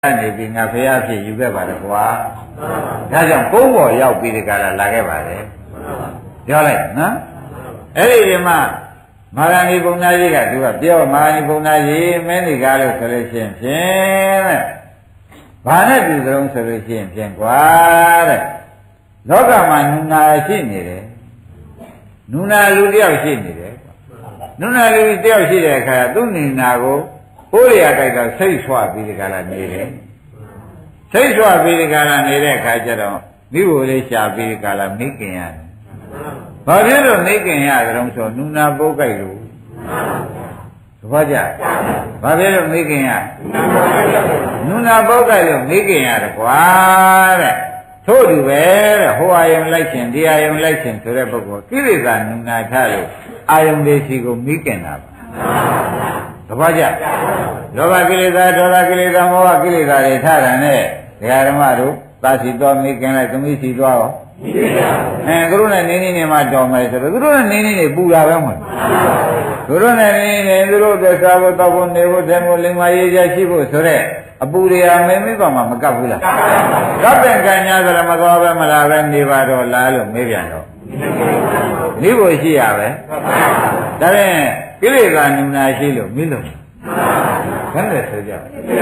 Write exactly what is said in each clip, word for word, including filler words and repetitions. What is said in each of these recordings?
နေပြီငါဖရာဖြစ်ယူခဲ့ပါတယ်ကွာဒါကြောင့်ကုန်းပေါ်ရောက်ပြီးဒီကလာလာခဲ့ပါတယ်ပြောလိုက်နော်အဲ့ဒီဒီမှာမာဂဏီပုံသားကြီးကသူကပြောမာဂဏီပုံသားကြီးမင်းဒီကားလို့ဆိုလို့ရှိရင်ဖြင့်တဲ့ဘာနဲ့တူကြုံဆိုလို့ရှိရင်ဖြင့်ကွာတဲ့လောကမှာနုနာရှိနေတယ်နုနာလူတယောက်ရှိနေတယ်နုနာလူတယောက်ရှိတဲ့အခါသူ့နုနာကိုဟိုးရကြိုက်တော့စိတ်ဆွပြီးဒီကလာနေတယ်စိတ်ဆွပြီးဒီကလာနေတဲ့အခါကျတော့မိဖို့လေးရှာပြီးဒီကလာမိခင်ရတယ်ဘာဖြစ်လို့မိခင်ရကြုံဆိုနုနာပုတ်ကြိုက်လို့သဘောကျဘာဖြစ်လို့မိခင်ရနုနာပုတ်ကြိုက်လို့မိခင်ရတယ်ကွာတဲ့ထို့တူပဲတဲ့ဟိုအာယုံလိုက်ခြင်းဒီအာယုံလိုက်ခြင်းဆိုတဲ့ပုဂ္ဂိုလ်ကိလေသာနုနာထလို့အာယုံလေးစီကိုမိခင်တာပါသဘောကျလောဘကိလေသာဒေါသကိလေသာမောဟကိလေသာတွေထတာနဲ့ဒကာဓမ္မတို့သာစီတော်မိခင်လိုက်သမီးစီတော်ရောအဲသူတို့နဲ့နေနေနေမှတော်မယ်ဆိုတော့သူတို့နဲ့နေနေနေပူတာပဲမဟုတ်သူတို့နဲ့နေနေသူတို့သက်သာဖို့တောက်ဖို့နေဖို့တဲဖို့လင်မရေးချရှိဖို့ဆိုတဲ့အပူတွေဟာမေမိပါမှမကပ်ဘူးလားကပ်တဲ့ကံညာဆိုတော့မကောပဲမလားပဲနေပါတော့လားလို့မေးပြန်တော့နေဖို့ရှိရပဲဒါဖြင့်ကိလေသာနုနာရှိလို့မိလို့ဘယ်နဲ့ဆိုကြ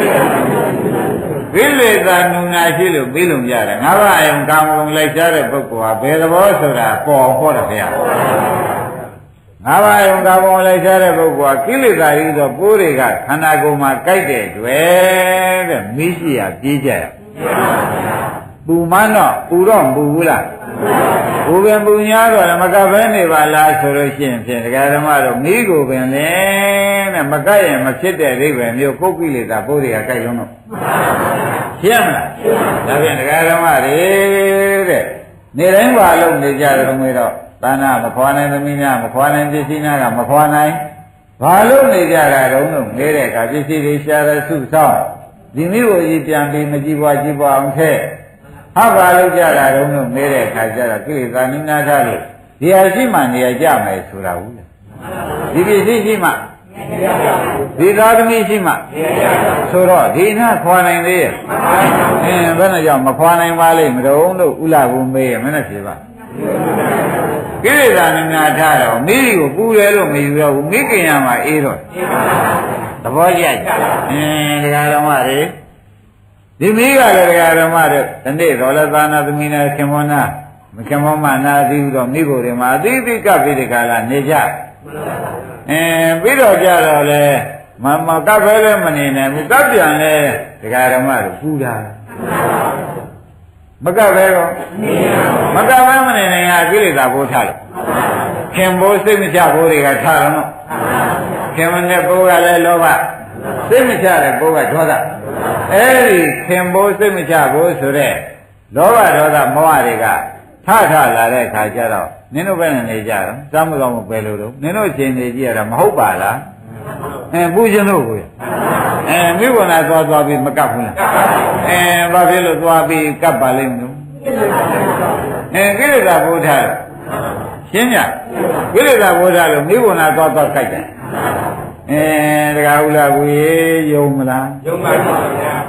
ကိလေသာနုနာရှိလို့ပြီးလို့ရတယ်ငါးပါးအယုံကာမဂုဏ်လိုက်ရှားတဲ့ပုဂ္ဂိုလ်ဟာဘယ်သဘောဆိုတာပေါ်ဟောတယ်ဗျာငါးပါးအယုံကာမဂုဏ်လိုက်ရှားတဲ့ပုဂ္ဂိုလ်ဟာကိလေသာကြီးသောပိုးတွေကခန္ဓာကိုယ်မှာကြိုက်တဲ့တွေ့တဲ့မိရှိရပြေးကြရပူမန်းတော့ပူတော့မပူဘူးလားပူပင်ပူညာတော့မကပဲနေပါလားဆိုလို့ရှိရင်ဖြင့်ဒကာဓမ္မတို့မိကိုပင်လေတဲ့မကရင်မဖြစ်တဲ့အိဗယ်မျိုးပုဂ္ဂိလေသာပိုးတွေကကြိုက်လုံးတော့ရှင်းမလားဒါဖြင့်ဒကာဓမ္မတွေတဲ့နေတိုင်းပါလို့နေကြတယ်မေးတော့သာနာမခွာနိုင်သမီးများမခွာနိုင်ပစ္စည်းများကမခွာနိုင်ဘာလို့နေကြတာတုံးလို့နေတဲ့အခါပစ္စည်းတွေရှားတဲ့စုဆောင်းဒီမျိုးကိုကြီးပြန်ပြီးမကြည့်ပွားကြည့်ပွားအောင်ထဲဟာဘာလို့ကြတာတုံးလို့နေတဲ့အခါကျတော့ကိလေသာနိနာထလို့ဒီဟာရှိမှနေရာကြမယ်ဆိုတာဟုတ်လားဒီပစ္စည်းရှိမှဒီသာသမီရှိမှဆိုတော့ဒီနာခွာနိုင်သေးရဲ့အင်းဘယ်နဲ့ကြောင့်မခွာနိုင်ပါလိမ့်မတော်လို့ဥလာဘူးမေးရမနဲ့ဖြေပါကိလေသာနိနာထတော့မိကိုပူတယ်လို့မယူရဘူးမိခင်ရမှာအေးတော့သဘောကျအင်းဒကာဓမ္မတွေဒီမိကလည်းဒကာဓမ္မတွေဒီနေ့တော်လည်းသာနာသမီးနဲ့ခင်မောနာမခင်မောမနာသိဘူးတော့မိကိုယ်တွေမှာအသိသိကပ်ပြီးဒီကလာနေကြအင်းပြီးတော့ကြတော့လေမမကပ်ပဲလည်းမနေနိုင်ဘူးကပ်ပြန်လဲဒကာဓမ္မတို့ပူတာမကပ်ပဲတော့မကပ်ပဲမနေနိုင်တာကိလေသာဘိုးထားလို့ခင်ဘိုးစိတ်မချဘိုးတွေကထားတော့ခင်မနဲ့ဘိုးကလည်းလောဘစိတ်မချတဲ့ဘိုးကဒေါသအဲ့ဒီခင်ဘိုးစိတ်မချဘိုးဆိုတဲ့လောဘဒေါသမောဟတွေကထထလာတဲ့အခါကျတော့နင်တို့ဘယ်နဲ့နေကြတော့စမ်းမကောင်းမပဲလို့တော့နင်တို့ရှင်နေကြရတာမဟုတ်ပါလားအဲပူရှင်တို့ကိုအဲမိဘနာသွားသွားပြီးမကပ်ဘူးလားအဲဘာဖြစ်လို့သွားပြီးကပ်ပါလိမ့်မလို့အဲကိလေသာဘုရားရှင်းညကိလေသာဘုရားလို့မိဘနာသွားသွားကြိုက်တယ်အဲတခါဟုတ်လားကိုယုံမလားယုံပါပါဗျာ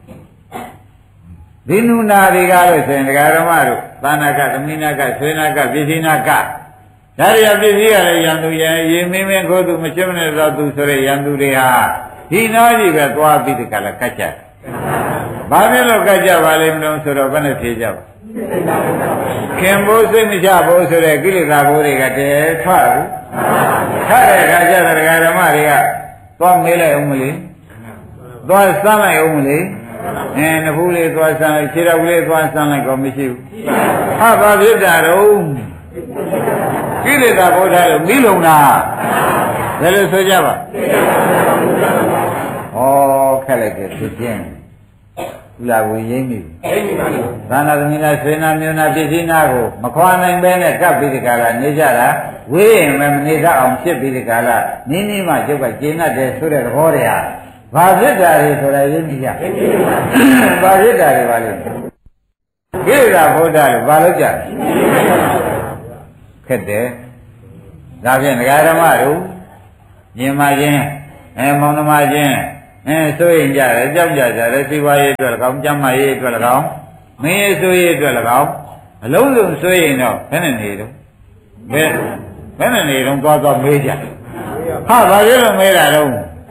ဒီနုနာတွေကားလို့ဆိုရင်ဒကာဓမ္မတို့သာနာကသမီနာကဆွေနာကပြည့်စည်နာကဒါရီပြည့်စည်ရတဲ့ရန်သူရဲ့ရေမင်းမင်းခိုးသူမရှင်းမနဲ့တော့သူဆိုတဲ့ရန်သူတွေဟာဒီနာကြီးပဲသွားပြီးဒီကလာကတ်ကြတယ်ဘာဖြစ်လို့ကတ်ကြပါလိမ့်မလို့ဆိုတော့ဘယ်နဲ့ဖြေကြပါခင်ဘိုးစိတ်မချဘိုးဆိုတဲ့ကိလေသာဘိုးတွေကတည်းထွက်ဘူးထွက်တဲ့အခါကျတော့ဒကာဓမ္မတွေကသွားမေးလိုက်အောင်မလေးသွားစမ်းလိုက်အောင်မလေးအဲနှဖူးလေးသွားဆန်းလိုက်ခြေတော်ကလေးသွားဆန်းလိုက်ကောမရှိဘူးဟာဘာဖြစ်တာတော့ကိလေသာဘုရားလို့မိလုံတာဘယ်လိုဆိုကြပါဩခက်လိုက်တယ်ဖြစ်ခြင်းဥလာကိုရိမ့်ပြီသာနာသမီးနာဆွေနာမျိုးနာပစ္စည်းနာကိုမခွာနိုင်ပဲနဲ့ကပ်ပြီးဒီကလာနေကြတာဝေးရင်မနေတတ်အောင်ဖြစ်ပြီးဒီကလာနင်းနေမှကျုပ်ကကျင့်တတ်တယ်ဆိုတဲ့သဘောတွေဟာဘာဖြစ်တာတွေဆိုတာရင်းကြည့်ရဘာဖြစ်တာတွေပါလဲကိလေသာဘုရားလို့ဘာလို့ကြခက်တယ်ဒါဖြင့်ဒကာဓမ္မတို့မြင်မှချင်းအဲမောင်နှမချင်းအဲဆိုရင်ကြတယ်ကြောက်ကြကြတယ်စီဝါရေးအတွက်၎င်းကျမ်းမာရေးအတွက်၎င်းမင်းရေးဆိုရေးအတွက်၎င်းအလုံးစုံဆိုရင်တော့ဘယ်နဲ့နေတော့ဘယ်ဘယ်နဲ့နေတော့သွားသွားမေးကြဟာဘာလို့လဲမေးတာတော့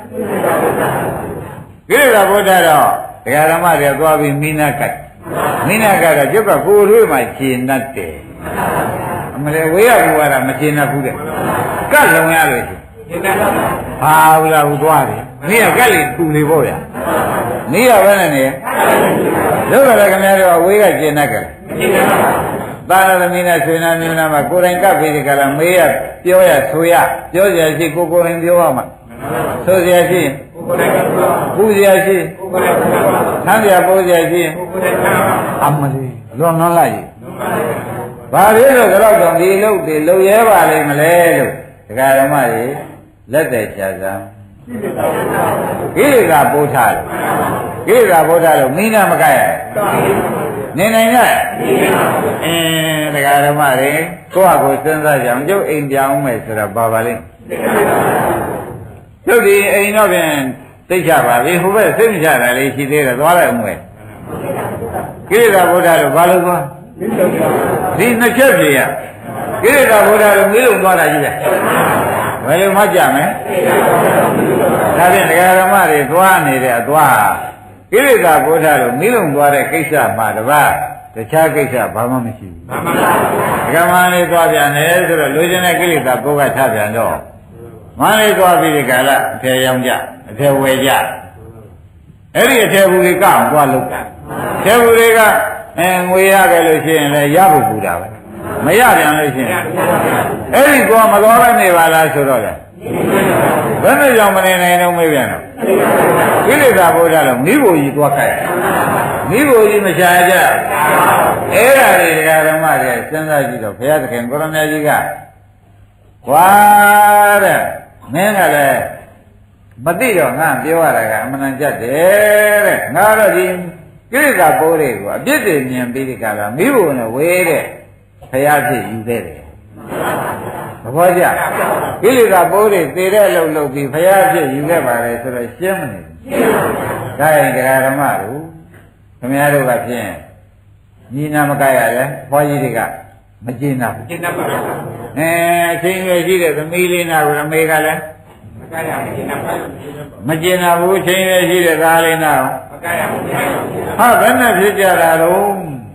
ကိရိတာဘုရားတော့တရားဓမ္မတွေသွားပြီးမိနာကတ်မိနာကတ်တော့ကျုပ်ကကိုယ်တို့မှရှင်းတတ်တယ်အမလေးဝေးရဘူးကတော့မရှင်းတတ်ဘူးတဲ့ကတ်လုံရလို့ရှိဟာဘူးလားဘူးသွားတယ်နေရကတ်လေးပူလေပေါ့ဗျာနေရဘယ်နဲ့နေလို့လည်းခင်ဗျားတို့ဝေးကရှင်းတတ်ကြတယ်သာရသမီးနဲ့ဆွေနာမျိုးနာမှာကိုယ်တိုင်ကပ်ပြီးဒီကလာမေးရပြောရဆိုရပြောရရှိကိုကိုယ်ရင်ပြောရမှာဆိုရရှိပူရရှိသံဃာပိုးရရှိအမလေးလွန်လွန်လိုက်ဘာဖြစ်လို့ကြောက်တော့ဒီလုတ်တွေလုံရဲပါလိမ့်မလဲလို့ဒကာဓမ္မတွေလက်သက်ချာစမ်းကိလေသာပိုးထားလို့ကိလေသာပိုးထားလို့မိနာမကရနေနိုင်ရအင်းဒကာဓမ္မတွေကိုယ့်ဟာကိုယ်စဉ်းစားကြအောင်ကျုပ်အိမ်ပြောင်းမယ်ဆိုတာဘာပါလိမ့်ကျုပ်ဒီအိမ်တော့ပြန်သိချပါပြီဟိုဘက်စိတ်မချတာလေးရှိသေးတယ်သွားလိုက်အောင်မယ်ကိလေသာဘုရားတို့ဘာလို့သွားဒီနှစ်ချက်ပြရကိလေသာဘုရားတို့မေးလို့သွားတာကြီးပဲဘယ်လိုမှကြမယ်ဒါဖြင့်ဒကာဓမ္မတွေသွားနေတဲ့အသွားကိလေသာဘုရားတို့မေးလို့သွားတဲ့ကိစ္စမှတပါးတခြားကိစ္စဘာမှမရှိဘူးမှန်ပါပါဒကာမလေးသွားပြန်တယ်ဆိုတော့လူကျင်တဲ့ကိလေသာပုဂ္ဂထပြန်တော့မလေးသွားပြီးဒီကလာအထေရောင်ကြအထေဝယ်ကြအဲ့ဒီအထေဘူးတွေကအောင်သွားလို့တာအထေဘူးတွေကအဲငွေရခဲ့လို့ရှိရင်လည်းရဖို့ပူတာပဲမရပြန်လို့ရှိရင်အဲ့ဒီကောမတော်ပဲနေပါလားဆိုတော့လေဘယ်နဲ့ကြောင့်မနေနိုင်တော့မေးပြန်တော့ကိလေသာဘုရားတော့မိဖို့ကြီးသွားခိုက်မိဖို့ကြီးမချာကြအဲ့ဒါတွေဒကာဓမ္မတွေစဉ်းစားကြည့်တော့ဘုရားသခင်ကိုရမကြီးကဝါတဲ့မင်းကလည်းမသိတော့ငါပြောရတာကအမှန်တန်ကြတယ်တဲ့ငါတော့ဒီကိလေသာပိုးတွေကိုအပြစ်တွေမြင်ပြီးဒီကလာမိဖို့နဲ့ဝေးတဲ့ဘုရားဖြစ်ယူခဲ့တယ်သဘောကျကိလေသာပိုးတွေသေတဲ့လှုပ်လှုပ်ပြီးဘုရားဖြစ်ယူခဲ့ပါလေဆိုတော့ရှင်းမနေဘူးဒါရင်တရားဓမ္မတို့ခင်ဗျားတို့ကဖြင့်ညီနာမကရလဲဘွားကြီးတွေကမကျင်နာဘူးကျင်နာပါဘူးအဲအချင်းရွယ်ရှိတဲ့သမီးလေးနာကိုအမေကလည်းမကရမကျင်နာပါဘူးမကျင်နာဘူးချင်းရွယ်ရှိတဲ့သားလေးနာကိုမကရဘူးဟာဘယ်နဲ့ဖြစ်ကြတာတော့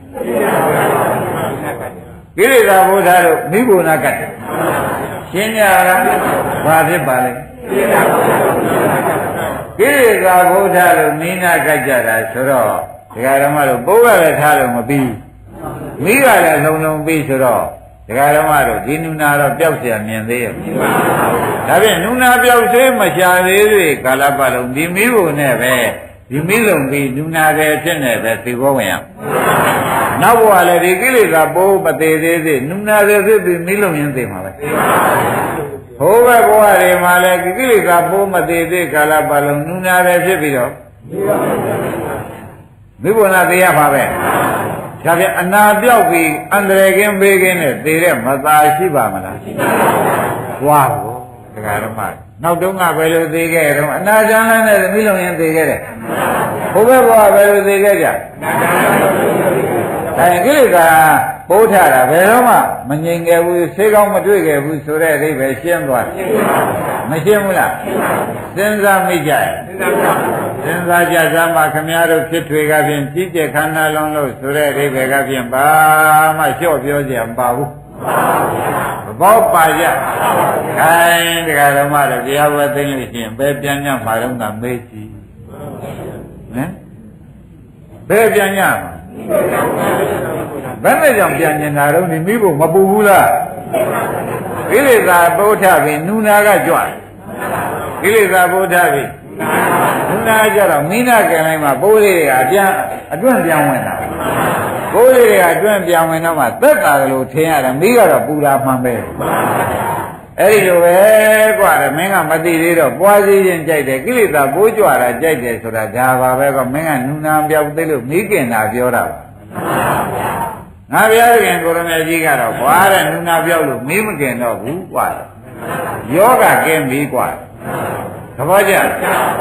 ကိလေသာဘုရားတို့မိဘနာကတ်တယ်ရှင်းကြလားဘာဖြစ်ပါလဲကိလေသာဘုရားတို့မိနာကတ်ကြတာဆိုတော့ဒကာဓမ္မတို့ပိုးရလည်းထားလို့မပြီးမိကလည်းလုံလုံပြီးဆိုတော့ဒကာဓမ္မတို့ဒီနုနာတော့ပျောက်เสียမြင်သေးရဲ့ဒါဖြင့်နုနာပျောက်သေးမရှာသေးသေးကာလပတ်လုံးဒီမိဖို့နဲ့ပဲဒီမိလုံပြီးနုနာတယ်ဖြစ်နေပဲသိဘောဝင်ရနောက်ဘဝလည်းဒီကိလေသာပိုးမသေးသေးသေးနုနာတယ်ဖြစ်ပြီးမိလုံရင်သိမှာပဲဟိုဘက်ဘဝတွေမှာလည်းကိလေသာပိုးမသေးသေးကာလပတ်လုံးနုနာတယ်ဖြစ်ပြီးတော့မိဘနာသိရပါပဲဒါပြန်အနာပြောက်ပြီးအန္တရာယ်ကင်းဘေးကင်းနဲ့သေတဲ့မသာရှိပါမလားရှိပါဘူးဝါဘောဒကာဓမ္မနောက်တုန်းကဘယ်လိုသေခဲ့တော့အနာချမ်းနဲ့မိလုံရင်သေခဲ့တယ်ဘုဘဘဝဘယ်လိုသေခဲ့ကြဒါကိလေသာပိုးထတာဘယ်တော့မှမငြိမ်ခဲ့ဘူးဆေးကောင်းမတွေ့ခဲ့ဘူးဆိုတဲ့အဓိပ္ပာယ်ရှင်းသွားတယ်မရှင်းဘူးလားစဉ်းစားမိကြရဲ့စဉ်းစားကြစမ်းပါခမည်းတော်ဖြစ်ထွေကဖြင့်ကြီးကျယ်ခန္ဓာလုံးလို့ဆိုတဲ့အဓိပ္ပာယ်ကဖြင့်ဘာမှလျှော့ပြောကြမပါဘူးသဘောပါကြခိုင်းတရားဓမ္မတွေတရားဝဲသိလို့ရှိရင်ဘယ်ပြန်ညမှာတော့ကမေးကြည့်ဟမ်ဘယ်ပြန်ညမှာဘယ်နဲ့ကြောင့်ပြန်ညင်တာတော့ဒီမိဖို့မပူဘူးလားကိလေသာပိုးထပြီးနုနာကကြွကိလေသာပိုးထပြီးနုနာကြတော့မိနာကံတိုင်းမှာပိုးလေးတွေကအပြန်အတွန့်ပြန်ဝင်တာပိုးလေးတွေကအတွန့်ပြန်ဝင်တော့မှသက်တာလို့ထင်ရတယ်မိကတော့ပူတာမှန်ပဲအဲ့ဒီလိုပဲกว่าတယ်မင်းကမသိသေးတော့ပွားစည်းခြင်းကြိုက်တယ်ကိလေသာပိုးကြွတာကြိုက်တယ်ဆိုတာဒါပါပဲကမင်းကနုနာပြောက်သေးလို့မိခင်တာပြောတာပါငါဘုရားခင်ကိုရမေကြီးကတော့ဘွားတဲ့နုနာပြောက်လို့မေးမခင်တော့ဘူးกว่าယောဂကင်းပြီกว่าသဘောကျကိ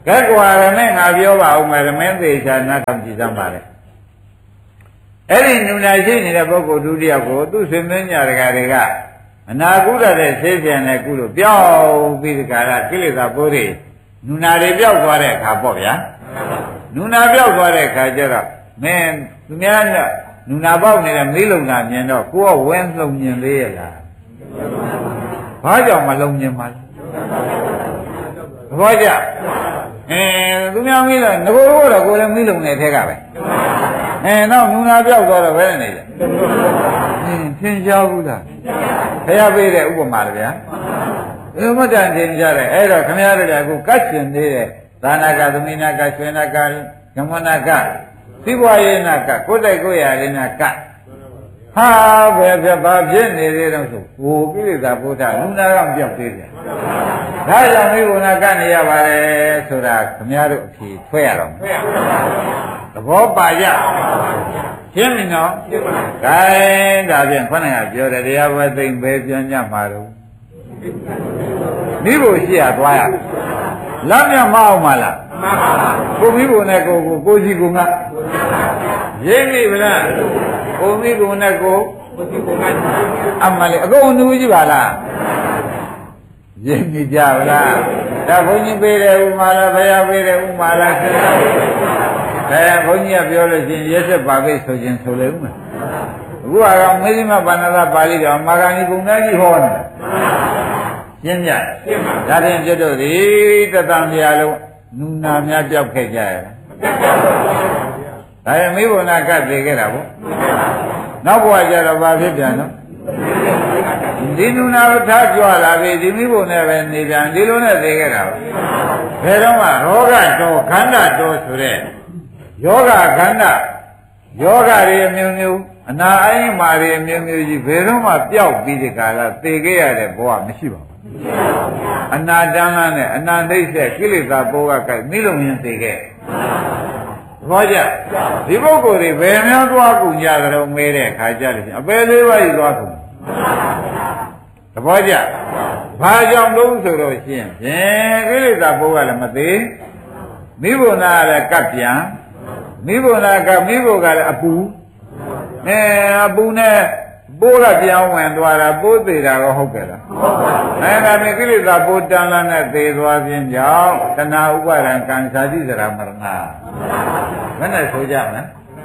ကဲကွာရမင်းငါပြောပါဦးမယ်ရမင်းသေးချာနားထောင်ကြည့်စမ်းပါလေအဲ့ဒီနုနာရှိနေတဲ့ပုဂ္ဂိုလ်ဒုတိယကိုသူ့ဆွေမျိုးညာတကာတွေကအနာကုရတဲ့ဆေးပြန်တဲ့ကုလို့ပြောင်းပြီးဒီကရကိလေသာပိုးတွေနုနာတွေပြောက်သွားတဲ့အခါပေါ့ဗျာနုနာပြောက်သွားတဲ့အခါကျတော့မင်းသူများနုနာပေါက်နေတဲ့မေးလုံတာမြင်တော့ကိုကဝင်းလုံမြင်သေးရဲ့လားဘာကြောင့်မလုံမြင်ပါလဲသဘောကျအဲသူများမေးတော့ငကိုတော့ကိုလည်းမေးလုံနေထဲကပဲအဲတော့နုနာပြောက်သွားတော့ဘယ်နဲ့နေလဲအင်းသင်ကြားဘူးလားဘုရားပေးတဲ့ဥပမာလေဗျာဘယ်မှတန်သင်ကြားတယ်အဲ့တော့ခမရတို့ကအခုကတ်ရှင်သေးတယ်သာနာကသမီနာကရွှေနာကဓမ္မနာကသိဘွားရေးနာကကိုယ်တိုက်ကိုယ်ရလေးနာကဟာဘယ်ဖြစ်ဘာဖြစ်နေသေးတော့ဆိုဟိုကိလေသာဘုရားလူနာကပြောက်သေးတယ်ဒါကြောင့်မိဘနာကနေရပါတယ်ဆိုတာခမရတို့အဖြေထွက်ရတော့မယ်သဘောပါကြရှင်းပြီနော်ဂိုင်းဒါဖြင့်ခொနကပြောတယ်တရားဝဲသိမ့်ပဲပြောညမှာတော့မိဖို့ရှိရသွားရလမ်းမြမအောင်မလားကိုမိဖို့နဲ့ကိုကိုကိုကြီးကိုငါရင်းပြီဗလားကိုမိဖို့နဲ့ကိုအမလေးအကုန်သူကြီးပါလားရင်းပြီကြဗလားဒါဘုန်းကြီးပေးတယ်ဥမာလားဘုရားပေးတယ်ဥမာလားစဉ်းစားဒါဘုန်းကြီးကပြောလို့ရှိရင်ရက်ဆက်ပါပဲဆိုခြင်းဆိုလေဦးမယ်အခုကတော့မေဇိမဘာနာပါဠိတော်မာဂဏီကုဏ္ဏကြီးဟောနေရှင်းပြဒါဖြင့်ကျွတ်တို့ဒီတသံပြလုံးနုနာများပြောက်ခဲ့ကြရလားဒါရင်မိဘနာကတည်ခဲ့တာပေါ့နောက်ဘဝကျတော့ဘာဖြစ်ပြန်တော့ဒီနုနာကိုထားကြွလာပြီဒီမိဘနဲ့ပဲနေပြန်ဒီလိုနဲ့တည်ခဲ့တာပေါ့ဘယ်တော့မှရောဂတော်ခန္ဓာတော်ဆိုတဲ့ယောဂခန္ဓာယောဂတွေအမျိုးမျိုးအနာအိမ်မာတွေအမျိုးမျိုးကြီးဘယ်တော့မှပျောက်ပြီးဒီကလာသိခဲ့ရတဲ့ဘဝမရှိပါဘူးအနာတန်းလားနဲ့အနာဒိဋ္ဌကိလေသာပိုးကကြိုက်မိလုံးရင်သိခဲ့သဘောကျဒီပုဂ္ဂိုလ်တွေဘယ်များသွားကုန်ကြကြတော့မဲတဲ့အခါကျလို့အပယ်လေးပါးကြီးသွားကုန်သဘောကျဘာကြောင့်လို့ဆိုတော့ရှင်းဖြင့်ကိလေသာပိုးကလည်းမသေးမိဘနာလည်းကပ်ပြန်မိဘနာကမိဘကလည်းအပူအဲအပူနဲ့ပိုးကပြောင်းဝင်သွားတာပိုးသေးတာတော့ဟုတ်ကဲ့လားအဲဒါနဲ့ကိလေသာပိုးတန်လာနဲ့သေသွားခြင်းကြောင့်တဏှာဥပါဒံကံစာတိစရာမရဏဘယ်နဲ့ဆိုကြမလဲ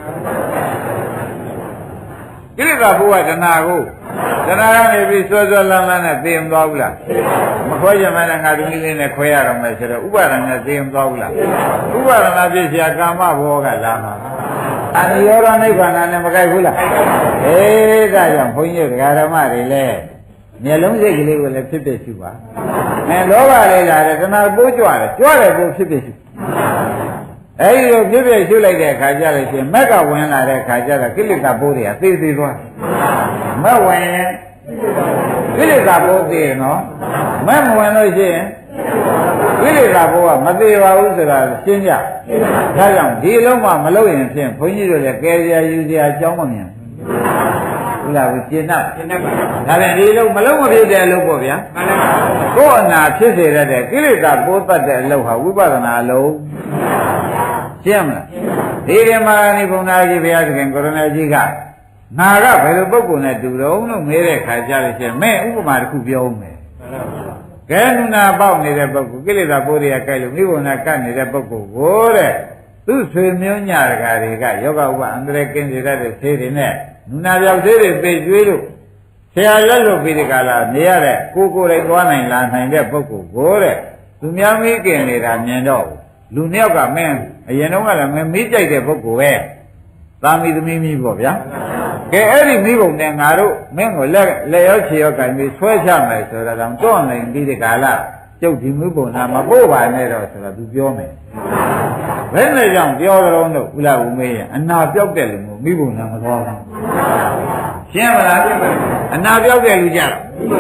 ကိလေသာပိုးကတဏှာကိုတဏှာကနေပြီးဆွဲဆွဲလန်းလန်းနဲ့သေမသွားဘူးလားမခွဲကြမနဲ့ငါတို့နည်းလေးနဲ့ခွဲရတော့မယ်ဆိုတော့ဥပါဒံနဲ့သေမသွားဘူးလားဥပါဒနာဖြစ်เสียကာမဘောကလာမှာအနိရောဓနိဗ္ဗာန်နဲ့မကြိုက်ဘူးလားအေးဒါကြောင့်ဘုန်းကြီးတို့ဓမ္မတွေလည်းမျက်လုံးစိတ်ကလေးကိုလည်းဖြစ်ဖြစ်ရှိပါအဲလောဘလေးလာတယ်တဏှာပိုးကြွတယ်ကြွတယ်ကိုဖြစ်ဖြစ်ရှိအဲဒီလိုဖြစ်ဖြစ်ရှိလိုက်တဲ့အခါကျလို့ရှိရင်မက်ကဝင်လာတဲ့အခါကျတော့ကိလေသာပိုးတွေကသိသိသွားမက်ဝင်ရင်ကိလေသာပိုးသိရနော်မက်မဝင်လို့ရှိရင်ကိလေသာဘုရားမသေးပါဘူးဆိုတာရှင်းကြဒါကြောင့်ဒီလုံးမှမလုပ်ရင်ဖြင့်ဘုန်းကြီးတို့လည်းကဲစရာယူစရာအကြောင်းမမြင်ဘူးလားဘူးရှင်းတော့ရှင်းတော့ဒါလည်းဒီလုံးမလုံးမဖြစ်တဲ့အလုပ်ပေါ့ဗျာကိုယ်အနာဖြစ်စေတဲ့ကိလေသာပိုးတတ်တဲ့အလုပ်ဟာဝိပဿနာအလုပ်ရှင်းမလားဒီဓမ္မနိဗ္ဗာန်ကြီးဘုရားသခင်ကိုရဏကြီးကနာကဘယ်လိုပုဂ္ဂိုလ်နဲ့တူတော့လို့မေးတဲ့ခါကျလို့ရှိရင်မဲ့ဥပမာတစ်ခုပြောဦးမယ်ကဲနုနာပေါက်နေတဲ့ပုဂ္ဂိုလ်ကိလေသာပိုးတွေကကြိုက်လို့မိဘနာကတ်နေတဲ့ပုဂ္ဂိုလ်ကိုတဲ့သူ့ဆွေမျိုးညတကာတွေကယောဂဥပအန္တရာယ်ကင်းစေတတ်တဲ့ဆေးတွေနဲ့နုနာပြောက်ဆေးတွေပေကျွေးလို့ဆရာလက်လို့ပြီးဒီကလာနေရတဲ့ကိုကိုယ်တိုင်သွားနိုင်လာနိုင်တဲ့ပုဂ္ဂိုလ်ကိုတဲ့သူများမိခင်နေတာမြင်တော့လူနှစ်ယောက်ကမင်းအရင်တော့ကလည်းမင်းမိကြိုက်တဲ့ပုဂ္ဂိုလ်ပဲသာမီသမီးမိပေါ့ဗျာကဲအဲ့ဒီမိဘုံနဲ့ငါတို့မင်းကိုလက်လက်ရောခြေရောကင်ပြီးဆွဲချမယ်ဆိုတာတော့တွန့်နိုင်ပြီးဒီကလာကျုပ်ဒီမိဘုံနာမပို့ပါနဲ့တော့ဆိုတော့သူပြောမယ်ဘယ်နဲ့ကြောင့်ပြောကြတော့လို့ဥလာဦးမေးရင်အနာပြောက်တဲ့လူမျိုးမိဘုံနာမသွားဘူးရှင်းမလားအနာပြောက်တဲ့လူကြတော့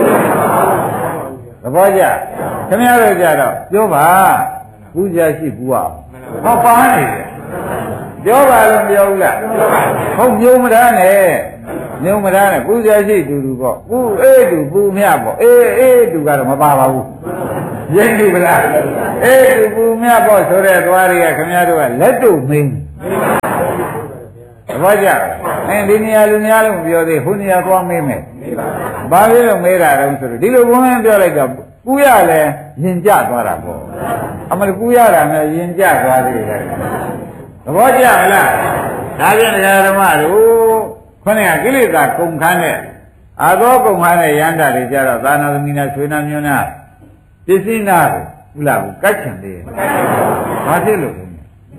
သဘောကျခင်ဗျားတို့ကြတော့ပြောပါပူဇာရှိဘူးအောင်ဟောပါနေတယ်ပြောပါလို့ပြောဘူးလားဟုတ်ညုံမသားနဲ့ညုံမသားနဲ့ပူဇာရှိတူတူပေါ့ပူအေးတူပူမြပေါ့အေးအေးတူကတော့မပါပါဘူးဟရင်းပြီလားအေးသူပူမြတ်ဖို့ဆိုတဲ့သွားတွေကခင်ဗျားတို့ကလက်တို့မင်းဘာကြအင်းဒီနေရာလူများလုံးပြောသေးဟိုနေရာသွားမေးမယ်ဘာဖြစ်လို့မေးတာတုံးဆိုတော့ဒီလိုဘုန်းကြီးပြောလိုက်တော့ပူရလဲရင်ကျသွားတာပေါ့အမလို့ပူရတာနဲ့ရင်ကျသွားသေးတယ်သဘောကျမလားဒါပြန်တရားဓမ္မတို့ခொနဲ့ကိလေသာကုန်ခန်းတဲ့အာသောကုန်ခန်းတဲ့ရန္တာတွေကြတော့သာနာသမီးနာဆွေနာမျိုးနာပစ္စည်းနာကိုဟုတ်လားကိုကတ်ချင်သေးတယ်ဘာဖြစ်လို့လဲ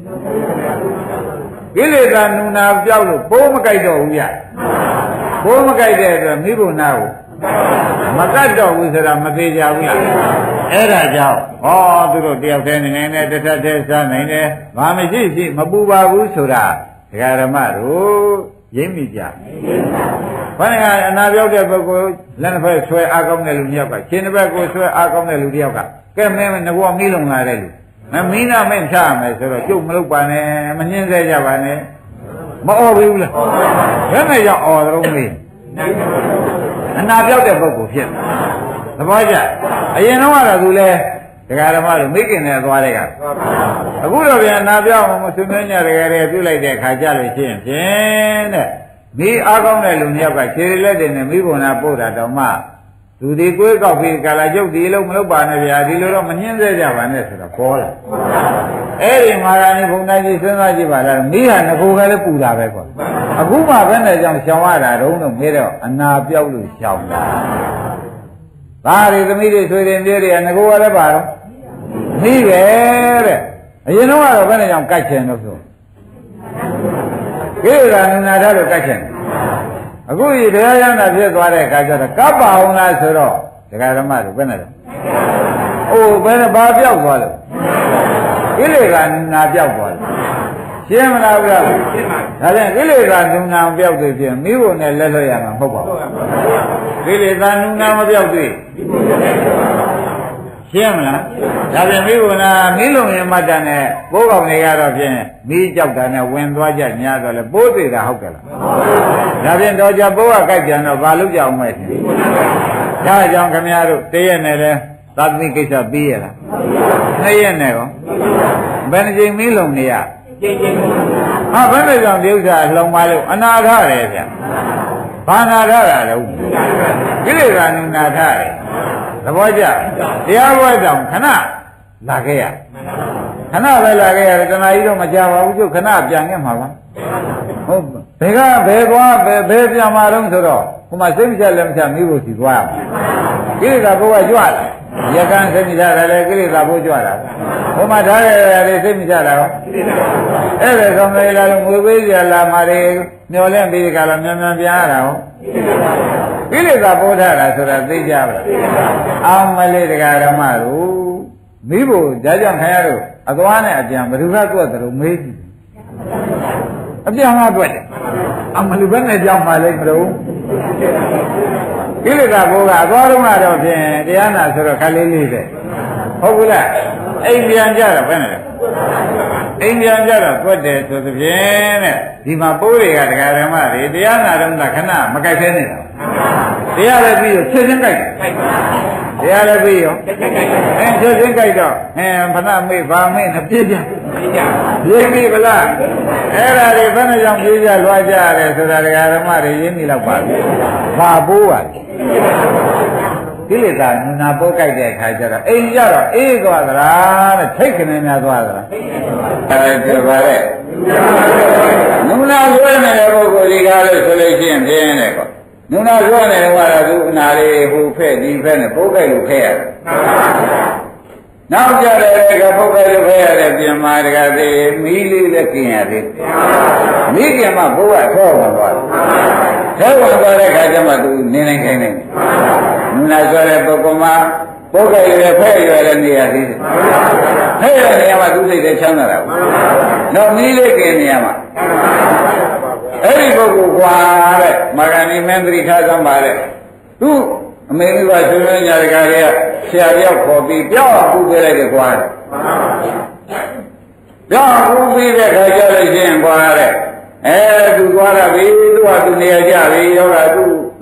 ကိလေသာနုနာပြောက်လို့ပိုးမကြိုက်တော့ဘူးရပိုးမကြိုက်တဲ့အတွက်မိဘနာကိုမကတ်တော့ဘူးဆိုတာမသေးကြဘူးလားအဲ့ဒါကြောင့်ဟောသူတို့တယောက်တည်းနေနေနဲ့တစ်ထပ်တည်းစားနိုင်တယ်ဘာမရှိရှိမပူပါဘူးဆိုတာဒကာဓမ္မတို့ရင်းမိကြဘာလဲအနာပြောက်တဲ့ပုဂ္ဂိုလ်လက်တစ်ဖက်ဆွဲအားကောင်းတဲ့လူတစ်ယောက်ကခြေတစ်ဖက်ကိုဆွဲအားကောင်းတဲ့လူတစ်ယောက်ကကဲမင်းငါကမီးလုံလာတဲ့လူမမီးနာမင်းချရမယ်ဆိုတော့ကျုပ်မလုပ်ပါနဲ့မနှင်းသေးကြပါနဲ့မအော်ဘူးလားဘယ်နဲ့ရောက်အော်တော့မေးအနာပြောက်တဲ့ပုဂ္ဂိုလ်ဖြစ်သဘောကျအရင်တော့ကတော့သူလဲဒကာဓမ္မတို့မိခင်နဲ့သွားတဲ့ကအခုတော့ပြန်အနာပြောက်မဆွေးနွေးကြတကယ်တည်းပြုလိုက်တဲ့ခါကြလို့ရှိရင်ဖြင့်တဲ့မိအားကောင်းတဲ့လူမျိုးကခြေလက်တွေနဲ့မိဘနာပို့တာတော့မှသူဒီကိုယ်ကောက်ပြီးကာလာကျုပ်ဒီလုံးမလုပ်ပါနဲ့ဗျာဒီလိုတော့မနှင်းသေးကြပါနဲ့ဆိုတော့ပေါ်လာအဲ့ဒီမာရဏီဘုံသားကြီးစဉ်းစားကြည့်ပါလားမိဟာငကိုကလည်းပူတာပဲကွာအခုမှဘယ်နဲ့ကြောင့်ရှောင်ရတာတုံးတော့မေးတော့အနာပြောက်လို့ရှောင်တာဒါတွေသမီးတွေဆွေတွေပြေးတွေကငကိုကလည်းပါတော့မိပဲတဲ့အရင်တော့ကတော့ဘယ်နဲ့ကြောင့်ကြိုက်ချင်လို့ဆိုကိလေသာနုနာထားလို့ကြိုက်ချင်အခုဒီတရားရနာဖြစ်သွားတဲ့အခါကျတော့ကပ်ပါအောင်လားဆိုတော့ဒကာဓမ္မတို့ဘယ်နဲ့လဲအိုးဘယ်နဲ့ဘာပြောက်သွားလဲကိလေသာနုနာပြောက်သွားတယ်ရှင်းမလားဗျာဒါပြန်ကိလေသာနုနာပြောက်သေးခြင်းမိဖို့နဲ့လက်လွတ်ရမှာမဟုတ်ပါဘူးကိလေသာနုနာမပြောက်သေးရှင်းမလားဒါပြန်မိဖို့နာမိလုံရင်မတ်တန်နဲ့ပိုးကောင်တွေကတော့ဖြင့်မိကြောက်တာနဲ့ဝင်သွားကြညာတော့လေပိုးသေးတာဟုတ်ကဲ့လားဒါပြန်တော့ကြပိုးကကြိုက်ပြန်တော့ဘာလို့ကြောက်မဲ့ဒါကြောင့်ခင်ဗျားတို့တရက်နဲ့လဲသာသမီကိစ္စပြီးရလားနှစ်ရက်နဲ့ရောဘယ်နှချိန်မိလုံနေရဟာဘယ်နဲ့ကြောင့်ဒီဥစ္စာလှုံပါလို့အနာထတယ်ဗျဘာနာထတာလဲကိလေသာနုနာထတယ်သဘောကျတရားပွဲတောင်ခဏလာခဲ့ရခဏပဲလာခဲ့ရတယ်တဏှာကြီးတော့မကြပါဘူးကျုပ်ခဏပြန်ခဲ့မှာပါဟုတ်ဘယ်ကဘယ်သွားဘယ်ဘယ်ပြန်มาတော့ဆိုတော့ဟိုမှာစိတ်မချလက်မချမိဖို့စီသွားရမှာကိလေသာဘုရားကြွလာရကန်းစိတ်မချတာလေကိလေသာဘုကြွလာဟိုမှာထားရတယ်စိတ်မချတာရောအဲ့ဒါဆိုမေးလာလို့ငွေပေးကြလာမှာလေမျောလဲပြီးကြလားမြန်မြန်ပြန်ရတာဟောကိလေသာပို့ထားတာဆိုတာသိကြပါလားအောင်မလေးတရားဓမ္မတို့မိဖို့ဒါကြောင့်ခင်ဗျားတို့အသွားနဲ့အပြန်ဘယ်သူကတွက်တယ်လို့မေးကြည့်အပြန်ကတွက်တယ်အမလူဘက်နဲ့ကြောင်းပါလိမ့်မလို့ကိလေသာဘိုးကအသွားတော့ကတော့ဖြင့်တရားနာဆိုတော့ခလေးလေးပဲဟုတ်ဘူးလားအိမ်ပြန်ကြတော့ဘယ်နဲ့လဲအိမ်ပြန်ကြတော့တွက်တယ်ဆိုသဖြင့်တဲ့ဒီမှာပိုးတွေကတရားဓမ္မတွေတရားနာတော့ခဏမကြိုက်သေးနေတာတရားလည်းပြီးတော့ချက်ချင်းကြိုက်တယ်တရားလည်းပြီးရောအဲချက်ချင်းကြိုက်တော့အဲဖဏမေးဗာမေးနဲ့ပြေးကြပြေးပြီဗလားအဲ့ဒါတွေဘယ်နဲ့ကြောင့်ပြေးကြလွှားကြရတယ်ဆိုတာတရားဓမ္မတွေရင်းမိတော့ပါပြီဘာပိုးပါလဲကိလေသာနုနာပိုးကြိုက်တဲ့အခါကျတော့အိမ်ကြတော့အေးသွားသလားတဲ့ထိတ်ခနေများသွားသလားအဲဒီပါလေနုနာဆွဲနေတဲ့ပုဂ္ဂိုလ်ဒီကားလို့ဆိုလို့ရှိရင်ပြင်းတယ်ကောနုနာဆွဲနေတော့ကတော့သူအနာလေးဟိုဖက်ဒီဖက်နဲ့ပိုးကြိုက်လို့ခဲရတယ်နောက်ကြတယ်ကပုဂ္ဂိုလ်လို့ခဲရတယ်ပြင်မာတကသေးမီးလေးလည်းกินရသေးမီးกินမှဘိုးကဆော့ဝင်သွားတယ်ဆော့ဝင်သွားတဲ့ခါကျမှသူနေနိုင်ခိုင်းနေနုနာဆွဲတဲ့ပုဂ္ဂိုလ်မှာပိုးကြိုက်လည်းဖဲ့ရွယ်လည်းနေရသေးတယ်ဖဲ့ရွယ်နေရမှသူစိတ်ထဲချမ်းသာတာတော့မီးလေးกินနေရမှာအဲ့ဒီပုဂ္ဂိုလ်ကွာတဲ့မာဂဏီမင်းသတိထားသမ်းပါတဲ့သူအမေမိဘဆွေးနွေးညာတကားတွေကဆရာတယောက်ခေါ်ပြီးပြောင်းပူပေးလိုက်တယ်ကွာပြောင်းပူပေးတဲ့ခါကျလို့ရှိရင်ကွာတဲ့အဲသူသွားတာပြီသူကသူနေရာကြပြီရောတာသူ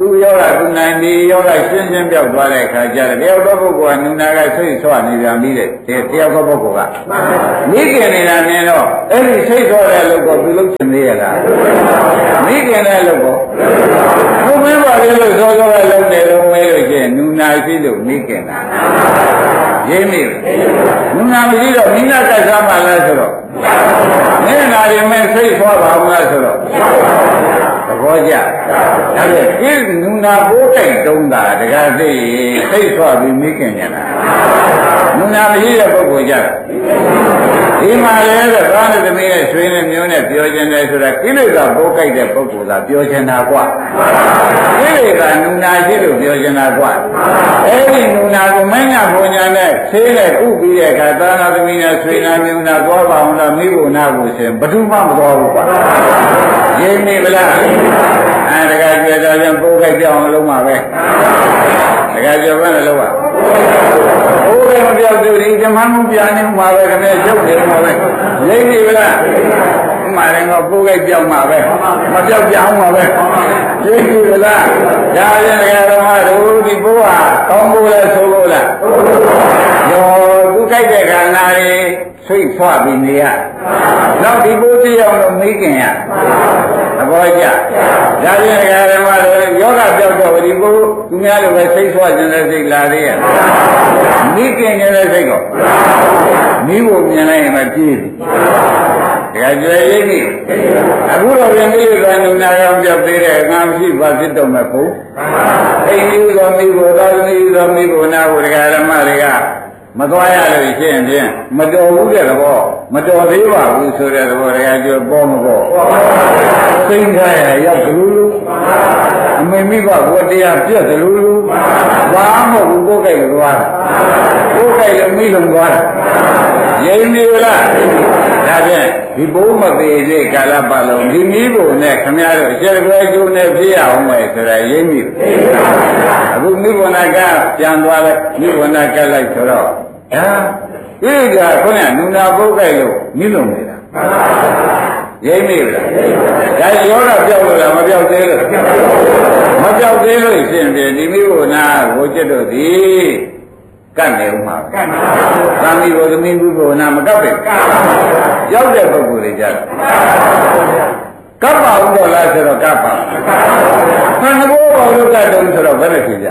သူယောဂသူနိုင်ဒီယောဂရှင်းရှင်းပြောက်သွားတဲ့အခါကျတော့တယောက်သောပုဂ္ဂိုလ်ကနုနာကဆိတ်ဆွနေပြန်ပြီးတဲ့တယောက်သောပုဂ္ဂိုလ်ကမိခင်နေတာမြင်တော့အဲ့ဒီဆိတ်ဆွတဲ့လူကိုသူလုံးချင်သေးရလားမိခင်တဲ့လူကိုဘုမင်းပါလေလို့သောသောကလုံးနေတော့မဲလို့ချင်းနုနာရှိလို့မိခင်တာရင်းမိနုနာမရှိတော့မိနာကစားမှလားဆိုတော့မင်းနာရင်မင်းဆိတ်ဆွပါမလားဆိုတော့သဘောကျဒါဖြင့်ဒီနုနာပိုးတိုက်တုံးတာတကားသိစိတ်ဆွပြီးမိခင်ကြလားနုနာမရှိတဲ့ပုဂ္ဂိုလ်ကြတာဒီမှာလည်းတော့သာသသမီးနဲ့ဆွေးနဲ့မျိုးနဲ့ပြောခြင်းတယ်ဆိုတာကိလေသာပိုးကြိုက်တဲ့ပုဂ္ဂိုလ်ကပြောခြင်းတာကွာကိလေသာနုနာရှိလို့ပြောခြင်းတာကွာအဲ့ဒီနုနာကိုမင်းကဘုံညာနဲ့ဆေးနဲ့ဥပြီးတဲ့အခါသာသသမီးနဲ့ဆွေးနာမျိုးနဲ့သွားပါအောင်လားမိဘနာကိုရှင်ဘယ်သူမှမသွားဘူးကွာရင်းနေမလားအဲတကယ်ကြတော့ရင်ပိုးကြိုက်ပြောင်းလုံးမှာပဲတကယ်ကြောဘယ်လိုလုပ်ရဘိုးကမပြောက်သူဒီဓမ္မမှုပြနေမှာပဲခင်ဗျရုပ်နေမှာပဲရိပ်နေဗလားဥမာရင်တော့ပိုးကြိုက်ပြောင်းမှာပဲမပြောက်ပြောင်းမှာပဲရိပ်နေဗလားဒါရင်တကယ်တော့တို့ဒီဘိုးဟာကောင်းဖို့လဲဆိုဖို့လားရောသူကြိုက်တဲ့ခန္ဓာတွေဆိတ်ဆွပြီးနေရနောက်ဒီဘိုးကြည့်အောင်လို့မိခင်ရသဘောကျဒါပြင်ဓမ္မတွေယောဂပြောက်တော့ဒီဘိုးသူများလိုပဲဆိတ်ဆွခြင်းတဲ့စိတ်လာသေးရဲ့မိခင်နေတဲ့စိတ်ကောမိဖို့မြင်လိုက်ရင်မပြေးဘူးဒါကြွယ်ရိပ်ပြီအခုတော့ပြင်ပြီးတော့နုနာရောပြောက်သေးတဲ့ငါမရှိပါဖြစ်တော့မဲ့ဘုအိမ်ကြီးတော်မိဖို့သာသမီတော်မိဖို့နာဖို့ဓမ္မတွေကမသွားရလို့ရှိရင်ဖြင့်မတော်ဘူးတဲ့သဘောမတော်သေးပါဘူးဆိုတဲ့သဘောတရားကျော်ပေါ်မပေါ်သိမ့်ထားရရောက်လူလူအမေမိဘဘုတရားပြက်လူလူဘာမှမဟုတ်ဘူးကိုယ်ကြိုက်လို့သွားကိုယ်ကြိုက်လို့မိလုံးသွားရင်းနေလားဒါဖြင့်ဒီဘုံမသေးသေးကာလပတ်လုံးဒီမိဘနဲ့ခမရတို့ရှယ်ခွဲကျိုးနဲ့ပြည့်အောင်မယ်ဆိုတာရင်းမိအခုမိဘနာကပြန်သွားလိုက်မိဘနာကလိုက်ဆိုတော့ဟာဒီကခုနကနုနာပုတ်ကြိုက်လို့မိလုံးနေတာရိပ်မိလားဒါရောတော့ပြောက်လို့လားမပြောက်သေးလို့မပြောက်သေးလို့ရှင်ပြန်ဒီမိဘနာကိုจิตတို့ဒီကတ်နေဦးမှာပဲသံဃိဘုသမီးဘုဘနာမကပ်ပဲရောက်တဲ့ပုဂ္ဂိုလ်တွေကြတယ်ကပ်ပါဦးတော့လားဆိုတော့ကပ်ပါသံဃဘောဘောလို့ကတ်တယ်ဆိုတော့ဘယ်နဲ့ဖြစ်ကြ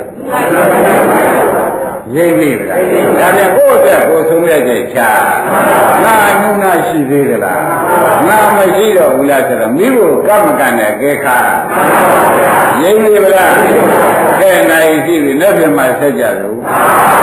ရိပ်ပြီလားဒါပြန်ကိုယ့်အတွက်ကိုယ်ဆုံးရကြချာငါနုနာရှိသေးသလားငါမရှိတော့ဘူးလားဆိုတော့မိဖို့ကပ်မကန်တဲ့ကဲခါရိပ်ပြီလားကဲနိုင်ရှိပြီလက်ပြမှာဆက်ကြလို့